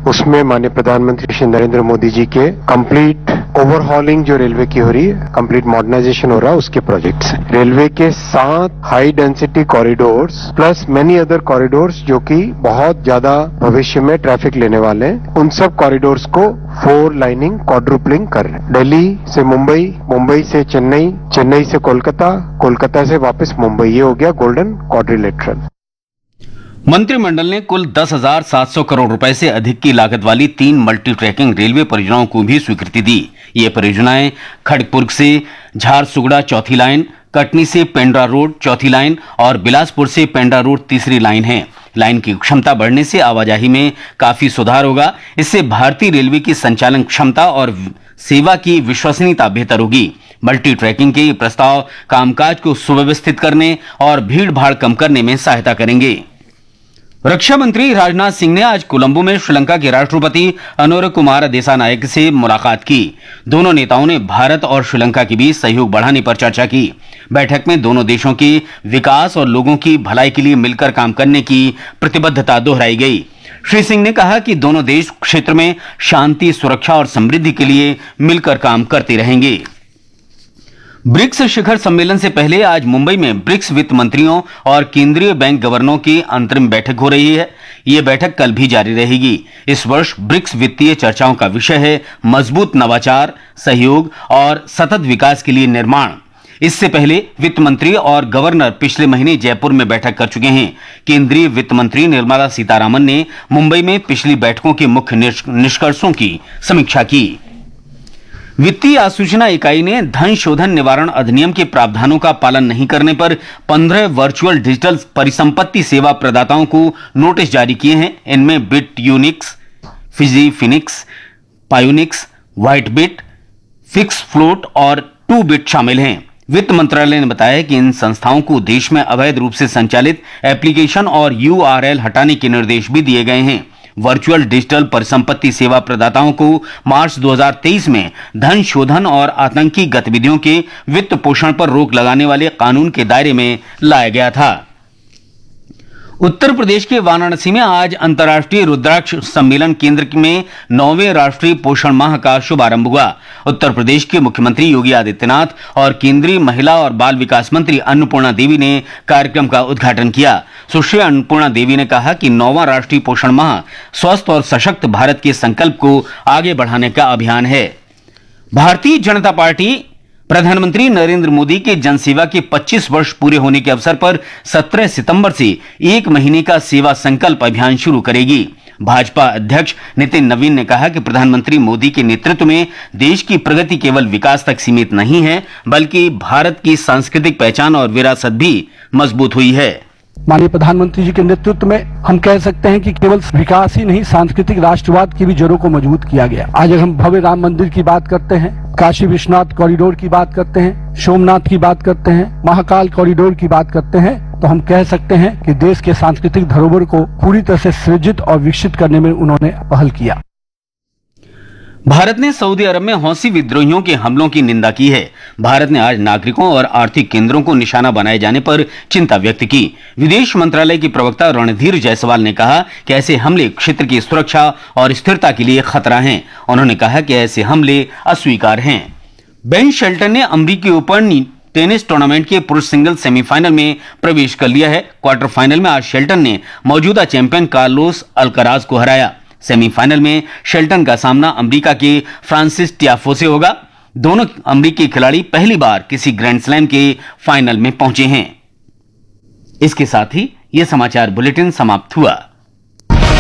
उसमें माननीय प्रधानमंत्री श्री नरेंद्र मोदी जी के कंप्लीट ओवरहॉलिंग जो रेलवे की हो रही है, कंप्लीट मॉडर्नाइजेशन हो रहा है, उसके प्रोजेक्ट्स हैं। रेलवे के 7 high density corridors plus many other corridors जो कि बहुत ज्यादा भविष्य में ट्रैफिक लेने वाले हैं, उन सब कॉरिडोर्स को 4 लाइनिंग क्वाड्रुपलिंग कर रहे हैं। दिल्ली से मुंबई, मुंबई से चेन्नई, चेन्नई से कोलकाता, कोलकाता से वापस मुंबई, ये हो गया गोल्डन क्वाड्रिलेटरल। मंत्रिमंडल ने कुल 10,700 करोड़ रुपए से अधिक की लागत वाली 3 मल्टी ट्रैकिंग रेलवे परियोजनाओं को भी स्वीकृति दी। ये परियोजनाएं खड़गपुर से झारसुगड़ा चौथी लाइन, कटनी से पेंड्रा रोड चौथी लाइन और बिलासपुर से पेंड्रा रोड तीसरी लाइन है। लाइन की क्षमता बढ़ने से आवाजाही में काफी सुधार होगा। इससे भारतीय रेलवे की संचालन क्षमता और सेवा की विश्वसनीयता बेहतर होगी। मल्टी ट्रैकिंग के ये प्रस्ताव कामकाज को सुव्यवस्थित करने और भीड़ भाड़ कम करने में सहायता करेंगे। रक्षा मंत्री राजनाथ सिंह ने आज कोलंबो में श्रीलंका के राष्ट्रपति अनुरकुमार दिसानायक से मुलाकात की। दोनों नेताओं ने भारत और श्रीलंका के बीच सहयोग बढ़ाने पर चर्चा की। बैठक में दोनों देशों के विकास और लोगों की भलाई के लिए मिलकर काम करने की प्रतिबद्धता दोहराई गई। श्री सिंह ने कहा कि दोनों देश क्षेत्र में शांति, सुरक्षा और समृद्धि के लिए मिलकर काम करते रहेंगे। ब्रिक्स शिखर सम्मेलन से पहले आज मुंबई में ब्रिक्स वित्त मंत्रियों और केंद्रीय बैंक गवर्नरों की अंतरिम बैठक हो रही है। यह बैठक कल भी जारी रहेगी। इस वर्ष ब्रिक्स वित्तीय चर्चाओं का विषय है मजबूत नवाचार, सहयोग और सतत विकास के लिए निर्माण। इससे पहले वित्त मंत्री और गवर्नर पिछले महीने जयपुर में बैठक कर चुके हैं। केंद्रीय वित्त मंत्री निर्मला सीतारामन ने मुंबई में पिछली बैठकों के मुख्य निष्कर्षों की समीक्षा की। वित्तीय आसूचना इकाई ने धन शोधन निवारण अधिनियम के प्रावधानों का पालन नहीं करने पर 15 वर्चुअल डिजिटल परिसंपत्ति सेवा प्रदाताओं को नोटिस जारी किए हैं। इनमें बिटयूनिक्स, फिजिफिनिक्स, पायोनिक्स, व्हाइटबिट, फिक्स फ्लोट और 2बिट शामिल हैं। वित्त मंत्रालय ने बताया कि इन संस्थाओं को देश में अवैध रूप से संचालित एप्लीकेशन और यूआरएल हटाने के निर्देश भी दिए गए हैं। वर्चुअल डिजिटल परिसंपत्ति सेवा प्रदाताओं को मार्च 2023 में धन शोधन और आतंकी गतिविधियों के वित्त पोषण पर रोक लगाने वाले कानून के दायरे में लाया गया था। उत्तर प्रदेश के वाराणसी में आज अंतर्राष्ट्रीय रुद्राक्ष सम्मेलन केंद्र में 9वें राष्ट्रीय पोषण माह का शुभारंभ हुआ। उत्तर प्रदेश के मुख्यमंत्री योगी आदित्यनाथ और केंद्रीय महिला और बाल विकास मंत्री अन्नपूर्णा देवी ने कार्यक्रम का उद्घाटन किया। सुश्री अन्नपूर्णा देवी ने कहा कि 9वां राष्ट्रीय पोषण माह स्वस्थ और सशक्त भारत के संकल्प को आगे बढ़ाने का अभियान है। भारतीय जनता पार्टी प्रधानमंत्री नरेंद्र मोदी के जनसेवा के 25 वर्ष पूरे होने के अवसर पर 17 सितंबर से 1 महीने का सेवा संकल्प अभियान शुरू करेगी। भाजपा अध्यक्ष नितिन नवीन ने कहा कि प्रधानमंत्री मोदी के नेतृत्व में देश की प्रगति केवल विकास तक सीमित नहीं है, बल्कि भारत की सांस्कृतिक पहचान और विरासत भी मजबूत हुई है। माननीय प्रधानमंत्री जी के नेतृत्व में हम कह सकते हैं कि केवल विकास ही नहीं, सांस्कृतिक राष्ट्रवाद की भी जड़ों को मजबूत किया गया। आज अगर हम भव्य राम मंदिर की बात करते हैं, काशी विश्वनाथ कॉरिडोर की बात करते हैं, सोमनाथ की बात करते हैं, महाकाल कॉरिडोर की बात करते हैं, तो हम कह सकते हैं कि देश के सांस्कृतिक धरोहर को पूरी तरह से सृजित और विकसित करने में उन्होंने पहल किया। भारत ने सऊदी अरब में हौसी विद्रोहियों के हमलों की निंदा की है। भारत ने आज नागरिकों और आर्थिक केंद्रों को निशाना बनाए जाने पर चिंता व्यक्त की। विदेश मंत्रालय की प्रवक्ता रणधीर जायसवाल ने कहा कि ऐसे हमले क्षेत्र की सुरक्षा और स्थिरता के लिए खतरा हैं। उन्होंने कहा कि ऐसे हमले अस्वीकार हैं। बेन शेल्टन ने अमेरिकी ओपन टेनिस टूर्नामेंट के पुरुष सिंगल सेमीफाइनल में प्रवेश कर लिया है। क्वार्टर फाइनल में आज शेल्टन ने मौजूदा चैंपियन कार्लोस अल्कराज को हराया। सेमीफाइनल में शेल्टन का सामना अमेरिका के फ्रांसिस टियाफो से होगा। दोनों अमेरिकी खिलाड़ी पहली बार किसी ग्रैंड स्लैम के फाइनल में पहुंचे हैं। इसके साथ ही यह समाचार बुलेटिन समाप्त हुआ।